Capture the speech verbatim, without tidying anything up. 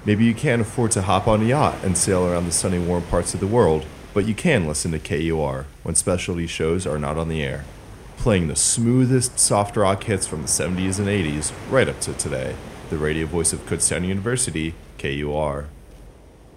Maybe you can't afford to hop on a yacht and sail around the sunny warm parts of the world, but you can listen to K U R when specialty shows are not on the air, playing the smoothest soft rock hits from the seventies and eighties right up to today. The radio voice of Kutztown University, K U R.